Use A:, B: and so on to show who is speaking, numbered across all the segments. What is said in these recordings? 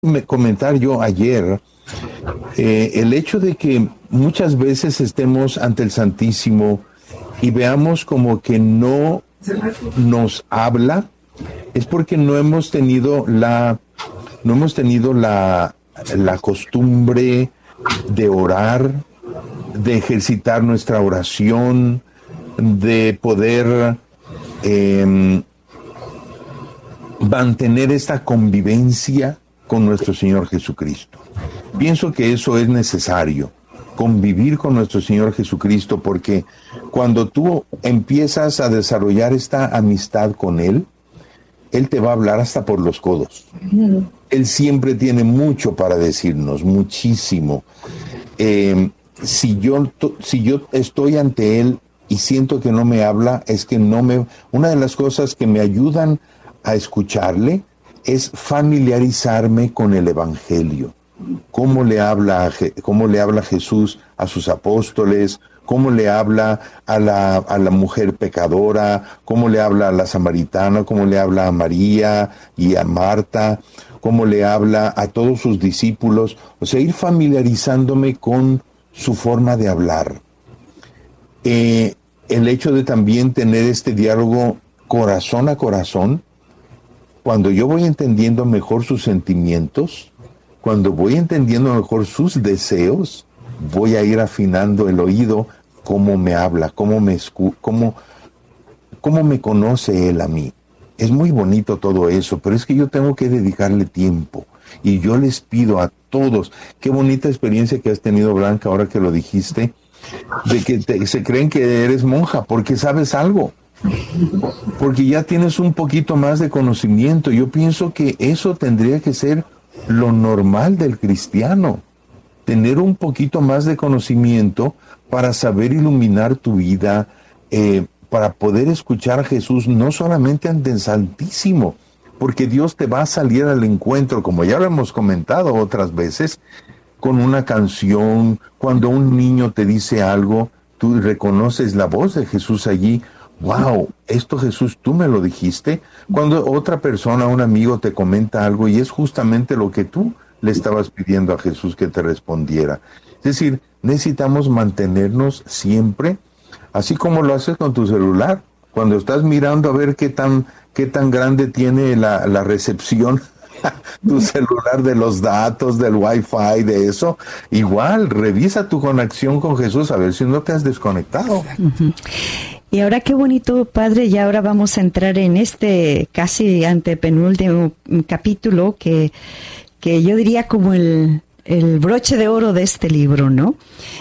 A: comentar yo ayer, el hecho de que muchas veces estemos ante el Santísimo y veamos como que no nos habla, es porque no hemos tenido la costumbre de orar, de ejercitar nuestra oración, de poder mantener esta convivencia con nuestro Señor Jesucristo. Pienso que eso es necesario, convivir con nuestro Señor Jesucristo, porque cuando tú empiezas a desarrollar esta amistad con Él, Él te va a hablar hasta por los codos. Él siempre tiene mucho para decirnos, muchísimo. Si yo estoy ante Él y siento que no me habla, es que una de las cosas que me ayudan a escucharle es familiarizarme con el Evangelio. Cómo le habla Jesús a sus apóstoles, cómo le habla a la mujer pecadora, cómo le habla a la samaritana, cómo le habla a María y a Marta, cómo le habla a todos sus discípulos. O sea, ir familiarizándome con su forma de hablar. El hecho de también tener este diálogo corazón a corazón, cuando yo voy entendiendo mejor sus sentimientos, cuando voy entendiendo mejor sus deseos, voy a ir afinando el oído, cómo me habla, cómo me conoce Él a mí. Es muy bonito todo eso, pero es que yo tengo que dedicarle tiempo. Y yo les pido a todos, qué bonita experiencia que has tenido, Blanca, ahora que lo dijiste, de que se creen que eres monja porque sabes algo, porque ya tienes un poquito más de conocimiento. Yo pienso que eso tendría que ser lo normal del cristiano, tener un poquito más de conocimiento para saber iluminar tu vida, para poder escuchar a Jesús no solamente ante el Santísimo, porque Dios te va a salir al encuentro, como ya lo hemos comentado otras veces, con una canción. Cuando un niño te dice algo, tú reconoces la voz de Jesús allí. ¡Wow! Esto, Jesús, tú me lo dijiste. Cuando otra persona, un amigo, te comenta algo y es justamente lo que tú le estabas pidiendo a Jesús que te respondiera. Es decir, necesitamos mantenernos siempre, así como lo haces con tu celular. Cuando estás mirando a ver qué tan grande tiene la recepción tu celular, de los datos, del Wi-Fi, de eso, igual, revisa tu conexión con Jesús a ver si no te has desconectado.
B: Uh-huh. Y ahora qué bonito, Padre, y ahora vamos a entrar en este casi antepenúltimo capítulo que yo diría como el broche de oro de este libro, ¿no?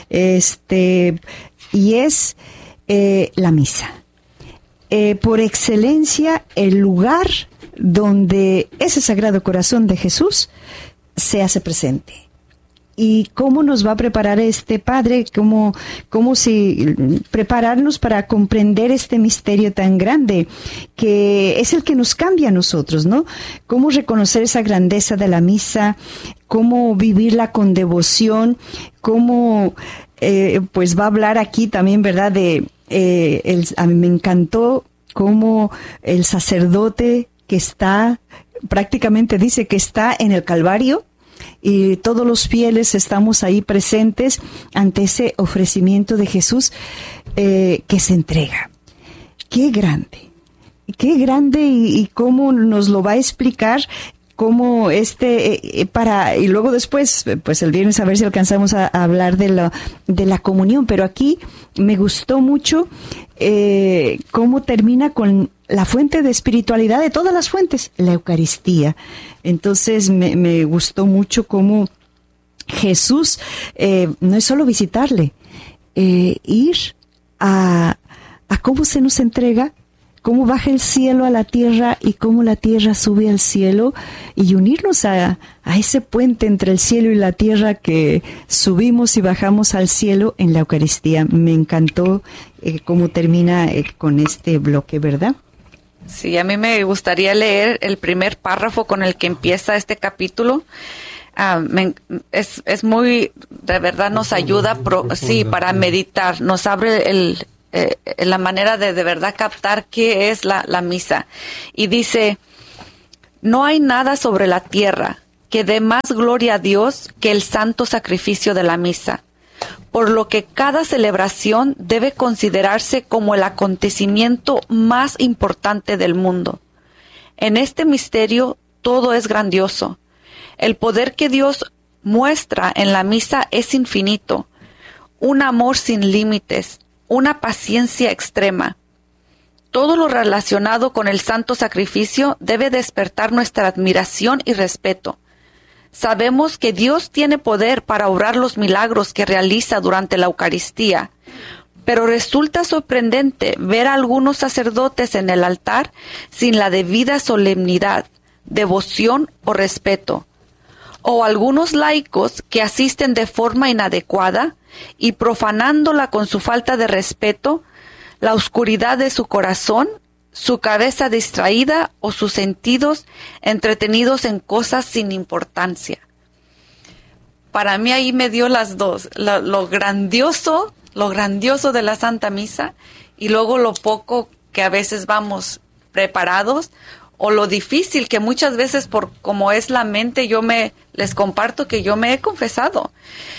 B: Y es la misa. Por excelencia, el lugar donde ese Sagrado Corazón de Jesús se hace presente. ¿Y cómo nos va a preparar este Padre? ¿Cómo prepararnos para comprender este misterio tan grande que es el que nos cambia a nosotros, ¿no? ¿Cómo reconocer esa grandeza de la misa? ¿Cómo vivirla con devoción? ¿Cómo, pues va a hablar aquí también, ¿verdad? A mí me encantó cómo el sacerdote que está, prácticamente dice que está en el Calvario, y todos los fieles estamos ahí presentes ante ese ofrecimiento de Jesús que se entrega. ¡Qué grande! ¡Qué grande! Y cómo nos lo va a explicar, cómo y luego después, pues el viernes a ver si alcanzamos a hablar de la comunión, pero aquí me gustó mucho cómo termina con la fuente de espiritualidad de todas las fuentes, la Eucaristía. Entonces me gustó mucho cómo Jesús no es solo visitarle, ir a cómo se nos entrega, cómo baja el cielo a la tierra y cómo la tierra sube al cielo, y unirnos a ese puente entre el cielo y la tierra que subimos y bajamos al cielo en la Eucaristía. Me encantó cómo termina con este bloque, ¿verdad?
C: Sí, a mí me gustaría leer el primer párrafo con el que empieza este capítulo. Es muy, de verdad nos ayuda, para meditar, nos abre la manera de verdad captar qué es la misa. Y dice: no hay nada sobre la tierra que dé más gloria a Dios que el santo sacrificio de la misa, por lo que cada celebración debe considerarse como el acontecimiento más importante del mundo. En este misterio todo es grandioso. El poder que Dios muestra en la misa es infinito, un amor sin límites, una paciencia extrema. Todo lo relacionado con el santo sacrificio debe despertar nuestra admiración y respeto. Sabemos que Dios tiene poder para obrar los milagros que realiza durante la Eucaristía, pero resulta sorprendente ver a algunos sacerdotes en el altar sin la debida solemnidad, devoción o respeto, o algunos laicos que asisten de forma inadecuada y profanándola con su falta de respeto, la oscuridad de su corazón, su cabeza distraída o sus sentidos entretenidos en cosas sin importancia. Para mí ahí me dio las dos, lo grandioso de la Santa Misa y luego lo poco que a veces vamos preparados o lo difícil que muchas veces por como es la mente les comparto que yo me he confesado.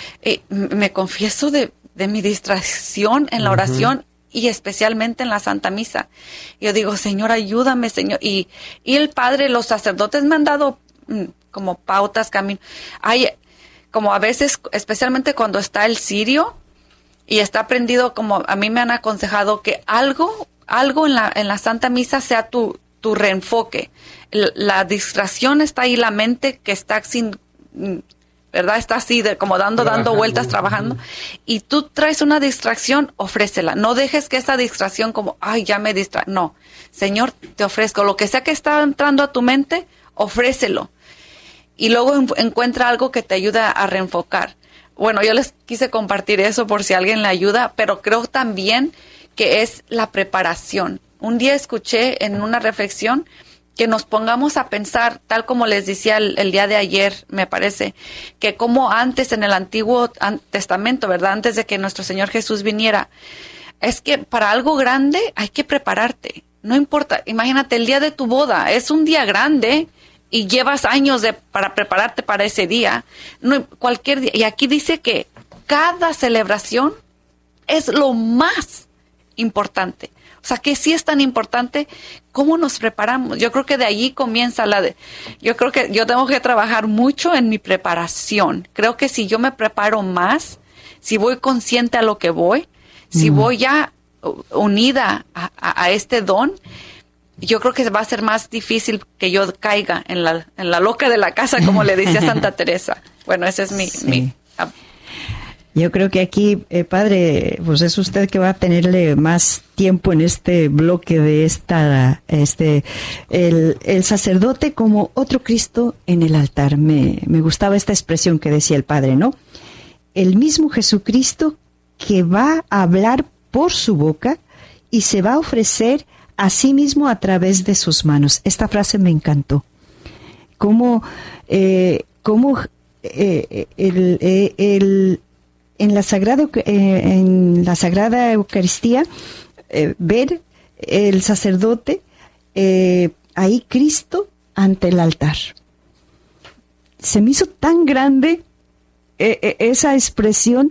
C: Me confieso de mi distracción en la oración y especialmente en la Santa Misa. Yo digo, Señor, ayúdame, Señor. Y el Padre, los sacerdotes me han dado como pautas, caminos. Como a veces, especialmente cuando está el cirio y está prendido, como a mí me han aconsejado que algo en la Santa Misa sea tu reenfoque. La distracción está ahí, la mente que está sin... ¿verdad? Está así, como dando vueltas, trabajando. Y tú traes una distracción, ofrécela. No dejes que esa distracción como, ya me distrae. No, Señor, te ofrezco. Lo que sea que está entrando a tu mente, ofrécelo. Y luego encuentra algo que te ayuda a reenfocar. Bueno, yo les quise compartir eso por si alguien le ayuda, pero creo también que es la preparación. Un día escuché en una reflexión que nos pongamos a pensar, tal como les decía el día de ayer, me parece, que como antes en el Antiguo Testamento, ¿verdad? Antes de que nuestro Señor Jesús viniera, es que para algo grande hay que prepararte. No importa, imagínate el día de tu boda, es un día grande y llevas años para prepararte para ese día. No, cualquier día. Y aquí dice que cada celebración es lo más importante. O sea, que sí es tan importante cómo nos preparamos. Yo creo que de allí comienza yo creo que yo tengo que trabajar mucho en mi preparación. Creo que si yo me preparo más, si voy consciente a lo que voy, si voy ya unida a este don, yo creo que va a ser más difícil que yo caiga en la loca de la casa, como le decía Santa Teresa. Bueno, ese es mi
B: Yo creo que aquí, padre, pues es usted que va a tenerle más tiempo en este bloque de el sacerdote como otro Cristo en el altar. Me gustaba esta expresión que decía el padre, ¿no? El mismo Jesucristo que va a hablar por su boca y se va a ofrecer a sí mismo a través de sus manos. Esta frase me encantó. En la Sagrada Eucaristía, ver el sacerdote, ahí Cristo ante el altar. Se me hizo tan grande esa expresión,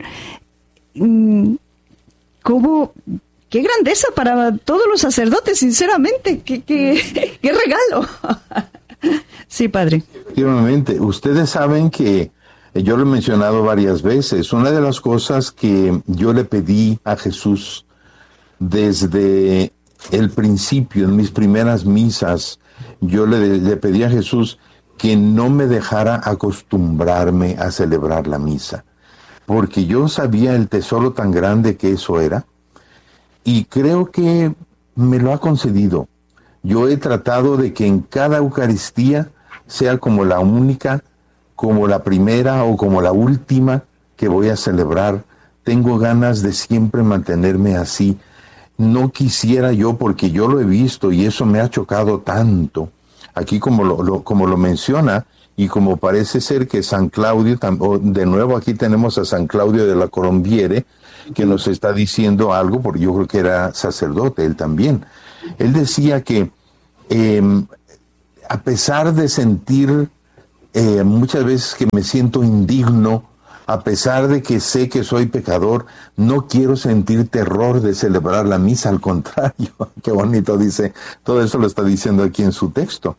B: como qué grandeza para todos los sacerdotes, sinceramente, qué regalo. Sí, padre.
A: Efectivamente, ustedes saben que yo lo he mencionado varias veces. Una de las cosas que yo le pedí a Jesús desde el principio, en mis primeras misas, yo le pedí a Jesús que no me dejara acostumbrarme a celebrar la misa, porque yo sabía el tesoro tan grande que eso era, y creo que me lo ha concedido. Yo he tratado de que en cada Eucaristía sea como la única, como la primera o como la última que voy a celebrar. Tengo ganas de siempre mantenerme así. No quisiera yo, porque yo lo he visto y eso me ha chocado tanto. Aquí como lo menciona, y como parece ser que San Claudio, de nuevo aquí tenemos a San Claudio de la Colombiere, que nos está diciendo algo, porque yo creo que era sacerdote, él también. Él decía que a pesar de sentir muchas veces que me siento indigno, a pesar de que sé que soy pecador, no quiero sentir terror de celebrar la misa, al contrario. Qué bonito dice, todo eso lo está diciendo aquí en su texto.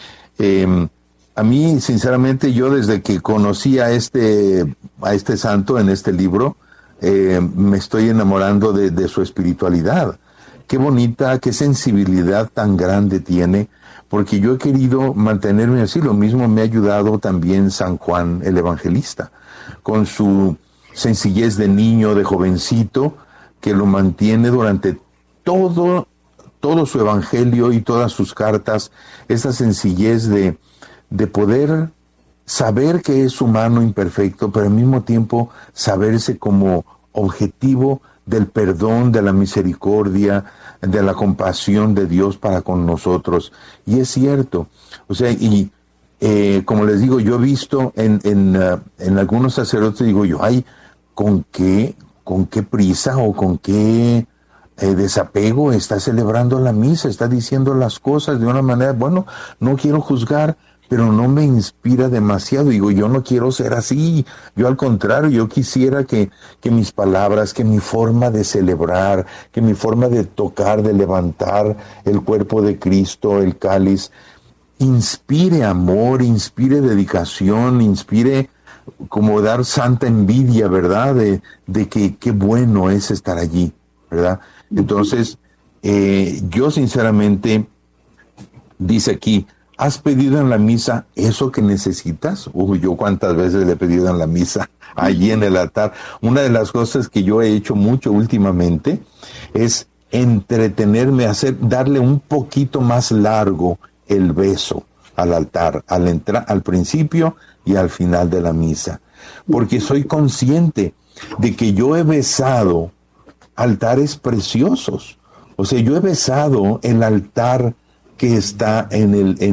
A: A mí, sinceramente, yo desde que conocí a este santo en este libro, me estoy enamorando de su espiritualidad. Qué bonita, qué sensibilidad tan grande tiene, porque yo he querido mantenerme así. Lo mismo me ha ayudado también San Juan el Evangelista, con su sencillez de niño, de jovencito, que lo mantiene durante todo su evangelio y todas sus cartas, esa sencillez de poder saber que es humano imperfecto, pero al mismo tiempo saberse como objetivo del perdón, de la misericordia, de la compasión de Dios para con nosotros. Y es cierto, o sea, y como les digo, yo he visto en algunos sacerdotes, digo yo, ay, ¿con qué prisa o con qué desapego está celebrando la misa? Está diciendo las cosas de una manera, bueno, no quiero juzgar, pero no me inspira demasiado. Digo, yo no quiero ser así. Yo al contrario, yo quisiera que mis palabras, que mi forma de celebrar, que mi forma de tocar, de levantar el cuerpo de Cristo, el cáliz, inspire amor, inspire dedicación, inspire como dar santa envidia, ¿verdad? De que qué bueno es estar allí, ¿verdad? Entonces, yo sinceramente, dice aquí, ¿has pedido en la misa eso que necesitas? Yo cuántas veces le he pedido en la misa, allí en el altar. Una de las cosas que yo he hecho mucho últimamente es entretenerme, darle un poquito más largo el beso al altar, al principio y al final de la misa. Porque soy consciente de que yo he besado altares preciosos. O sea, yo he besado el altar que está en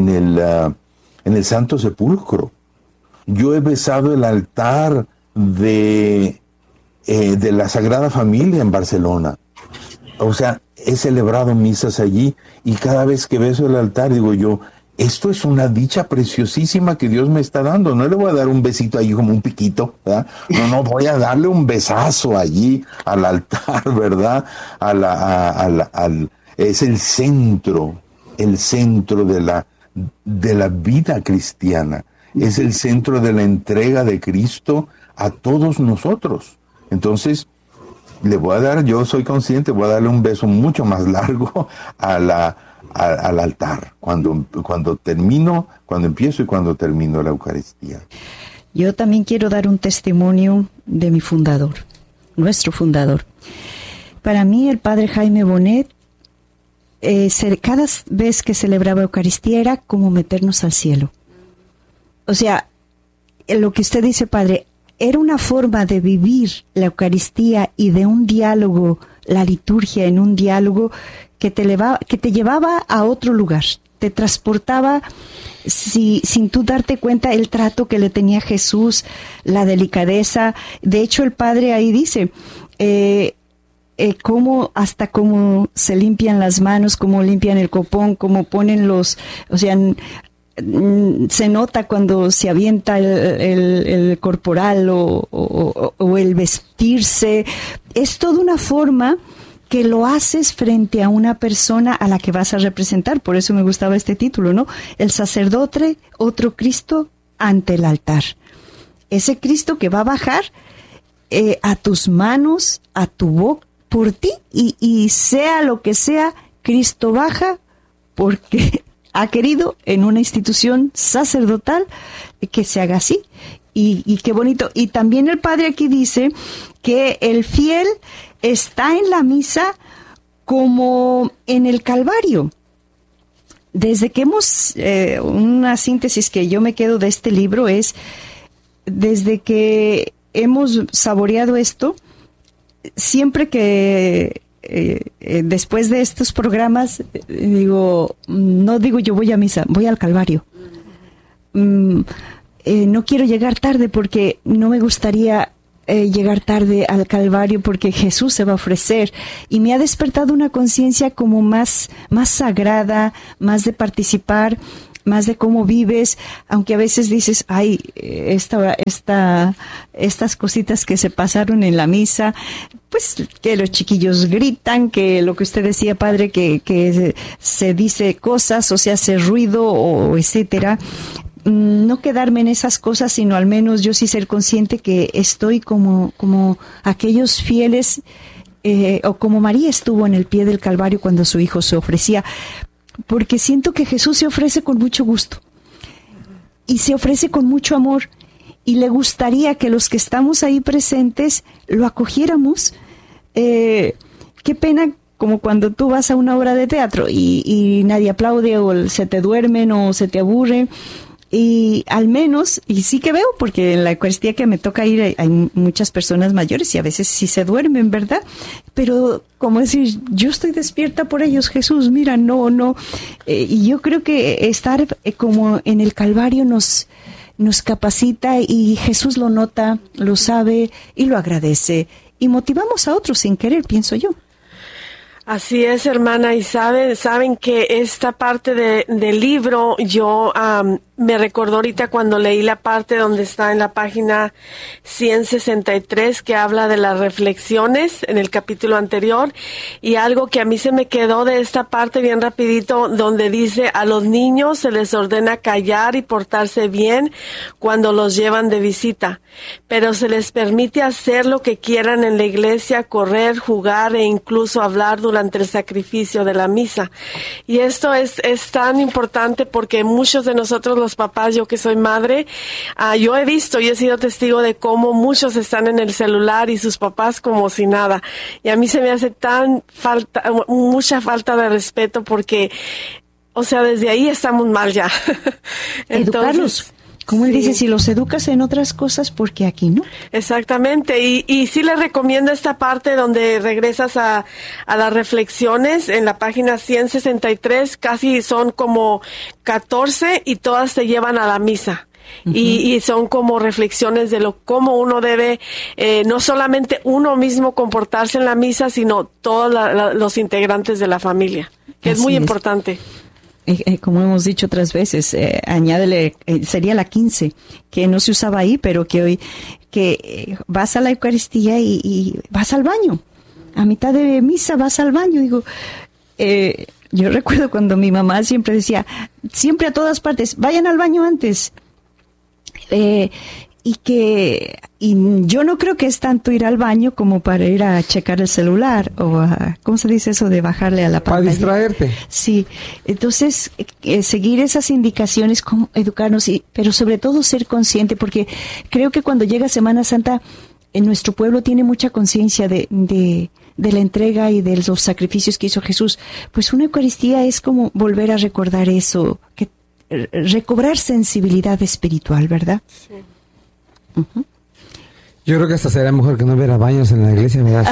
A: el Santo Sepulcro. Yo he besado el altar de la Sagrada Familia en Barcelona. O sea, he celebrado misas allí y cada vez que beso el altar digo yo, esto es una dicha preciosísima que Dios me está dando. No le voy a dar un besito allí como un piquito, ¿verdad? No, voy a darle un besazo allí al altar, ¿verdad? Es el centro de la vida cristiana. Es el centro de la entrega de Cristo a todos nosotros. Entonces, yo soy consciente, voy a darle un beso mucho más largo al altar, cuando empiezo y cuando termino la Eucaristía.
B: Yo también quiero dar un testimonio de mi fundador, nuestro fundador. Para mí, el padre Jaime Bonet, cada vez que celebraba Eucaristía era como meternos al cielo. O sea, lo que usted dice, padre, era una forma de vivir la Eucaristía y de un diálogo, la liturgia en un diálogo que te llevaba a otro lugar, te transportaba sin tú darte cuenta el trato que le tenía Jesús, la delicadeza. De hecho, el padre ahí dice cómo se limpian las manos, cómo limpian el copón, cómo ponen se nota cuando se avienta el corporal o el vestirse. Es toda una forma que lo haces frente a una persona a la que vas a representar. Por eso me gustaba este título, ¿no? El sacerdote, otro Cristo ante el altar. Ese Cristo que va a bajar a tus manos, a tu boca, por ti, y sea lo que sea, Cristo baja porque ha querido en una institución sacerdotal que se haga así. Y qué bonito. Y también el padre aquí dice que el fiel está en la misa como en el Calvario. Desde que una síntesis que yo me quedo de este libro es, desde que hemos saboreado esto, siempre que después de estos programas no digo yo voy a misa, voy al Calvario. No quiero llegar tarde porque no me gustaría llegar tarde al Calvario, porque Jesús se va a ofrecer, y me ha despertado una conciencia como más sagrada, más de participar. más de cómo vives, aunque a veces dices, ay, estas cositas que se pasaron en la misa, pues que los chiquillos gritan, que lo que usted decía, padre, que se dice cosas o se hace ruido o etcétera. No quedarme en esas cosas, sino al menos yo sí ser consciente que estoy como aquellos fieles, o como María estuvo en el pie del Calvario cuando su hijo se ofrecía, porque siento que Jesús se ofrece con mucho gusto y se ofrece con mucho amor, y le gustaría que los que estamos ahí presentes lo acogiéramos. Qué pena como cuando tú vas a una obra de teatro y nadie aplaude, o se te duermen o se te aburre. Y al menos, y sí que veo, porque en la Eucaristía que me toca ir hay muchas personas mayores y a veces sí se duermen, ¿verdad? Pero como decir, yo estoy despierta por ellos, Jesús, mira, no. Y yo creo que estar como en el Calvario nos capacita, y Jesús lo nota, lo sabe y lo agradece. Y motivamos a otros sin querer, pienso yo.
D: Así es, hermana, y saben que esta parte del libro, yo me recordó ahorita cuando leí la parte donde está en la página 163, que habla de las reflexiones en el capítulo anterior, y algo que a mí se me quedó de esta parte bien rapidito, donde dice: a los niños se les ordena callar y portarse bien cuando los llevan de visita, pero se les permite hacer lo que quieran en la iglesia, correr, jugar e incluso hablar durante el sacrificio de la misa. Y esto es tan importante, porque muchos de nosotros los papás, yo que soy madre, yo he visto y he sido testigo de cómo muchos están en el celular y sus papás como si nada. Y a mí se me hace mucha falta de respeto, porque, o sea, desde ahí estamos mal ya.
B: Educarlos. Como él dice, si los educas en otras cosas, ¿por qué aquí no?
D: Exactamente, y sí les recomiendo esta parte donde regresas a las reflexiones en la página 163, casi son como 14 y todas te llevan a la misa. Uh-huh. Y son como reflexiones de cómo uno debe, no solamente uno mismo comportarse en la misa, sino todos los integrantes de la familia, que es muy importante.
B: Como hemos dicho otras veces, añádele, sería la 15, que no se usaba ahí, pero que hoy, que vas a la Eucaristía y vas al baño. A mitad de misa vas al baño. Digo, yo recuerdo cuando mi mamá siempre decía, siempre a todas partes, vayan al baño antes. Y yo no creo que es tanto ir al baño como para ir a checar el celular o a, ¿cómo se dice eso de bajarle a la pantalla? Para
E: distraerte.
B: Sí, entonces seguir esas indicaciones, como educarnos, pero sobre todo ser consciente, porque creo que cuando llega Semana Santa, en nuestro pueblo tiene mucha conciencia de la entrega y de los sacrificios que hizo Jesús. Pues una Eucaristía es como volver a recordar eso, que recobrar sensibilidad espiritual, ¿verdad?
D: Sí.
B: Uh-huh.
E: Yo creo que hasta sería mejor que no hubiera baños en la iglesia, ¿verdad?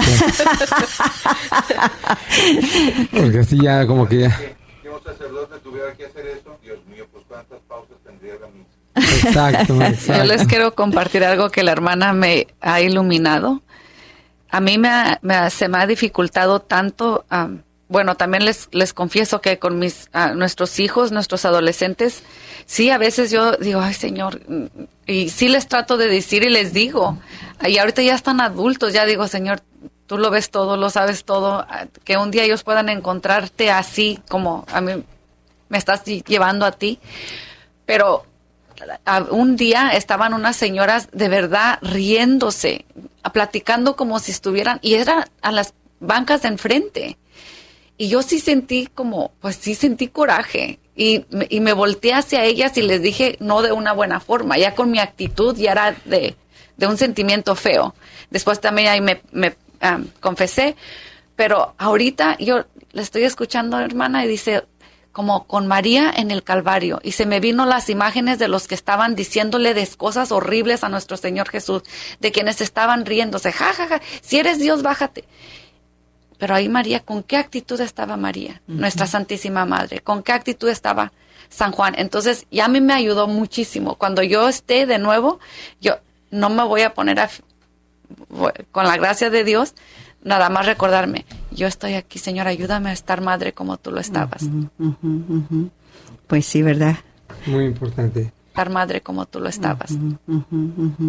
E: Porque así ya como que ya...
A: Si un sacerdote tuviera que hacer eso, Dios mío, pues cuántas pausas tendría la misa.
E: Exacto.
C: Yo les quiero compartir algo que la hermana me ha iluminado. A mí se me ha dificultado tanto... Bueno, también les confieso que con nuestros hijos, nuestros adolescentes, sí, a veces yo digo, ay, Señor, y sí les trato de decir y les digo, y ahorita ya están adultos, ya digo, Señor, tú lo ves todo, lo sabes todo, que un día ellos puedan encontrarte así como a mí me estás llevando a ti. Pero un día estaban unas señoras de verdad riéndose, platicando como si estuvieran, y eran a las bancas de enfrente. Y yo sí sentí sentí coraje y me volteé hacia ellas y les dije no de una buena forma, ya con mi actitud ya era de un sentimiento feo. Después también ahí me confesé, pero ahorita yo le estoy escuchando, hermana, y dice como con María en el Calvario, y se me vino las imágenes de los que estaban diciéndole de cosas horribles a nuestro Señor Jesús, de quienes estaban riéndose, ja, si eres Dios, bájate. Pero ahí María, ¿con qué actitud estaba María, nuestra Santísima Madre? ¿Con qué actitud estaba San Juan? Entonces, ya a mí me ayudó muchísimo. Cuando yo esté de nuevo, yo no me voy a poner con la gracia de Dios, nada más recordarme, yo estoy aquí, Señor, ayúdame a estar madre como tú lo estabas.
B: Pues sí, ¿verdad?
E: Muy importante.
C: Madre como tú lo estabas.